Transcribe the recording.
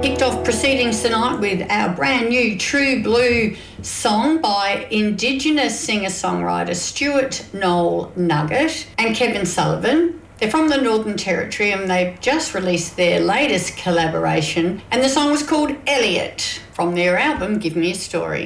Kicked off proceedings tonight with our brand new True Blue song by Indigenous singer-songwriter Stuart Noel Nugget and Kevin Sullivan. They're from the Northern Territory and they've just released their latest collaboration, and the song was called Elliot from their album Give Me a Story.